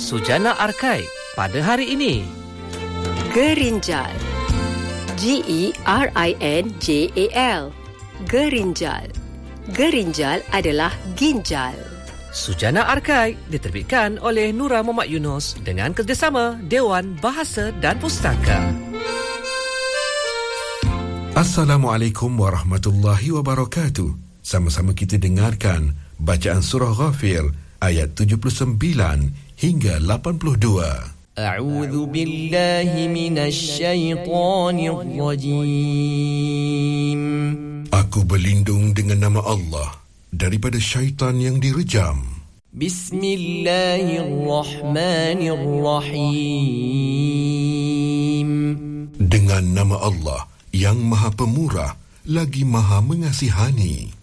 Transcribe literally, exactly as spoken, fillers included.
Sujana Arkai pada hari ini. Gerinjal. G E R I N J A L. Gerinjal. Gerinjal adalah ginjal. Sujana Arkai diterbitkan oleh Nura Muhammad Yunus dengan kerjasama Dewan Bahasa dan Pustaka. Assalamualaikum warahmatullahi wabarakatuh. Sama-sama kita dengarkan bacaan surah Ghafir ayat tujuh puluh sembilan hingga lapan puluh dua. A'udzu billahi minasy syaithanir rajim. Aku berlindung dengan nama Allah daripada syaitan yang direjam. Bismillahirrahmanirrahim. Dengan nama Allah yang Maha Pemurah lagi Maha Mengasihani.